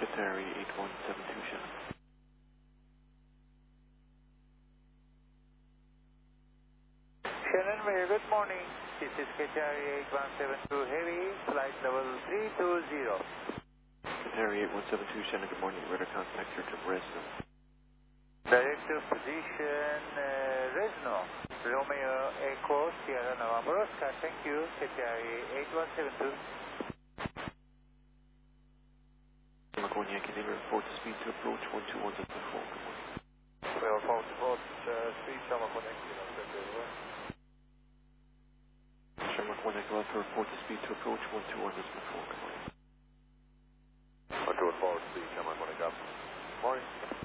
Qatari 8172 Shannon. Shannon, very good morning. This is Qatari 8172 Heavy, flight level 320. Qatari 8172 Shannon, good morning. Radar contact here to Resno. Director position Resno. Romeo Echo Sierra November Oscar. Thank you. Qatari 8172. Shamrock 1 Yankee Lima, report to speed to approach 121 just before. Good morning. Well, report speed, Shamrock 1 Yankee Lima, over. Shamrock 1 Echo Alpha, report to speed to approach 121 just before. Good morning. 121 forward speed, Shamrock 1 Echo Alpha. Morning.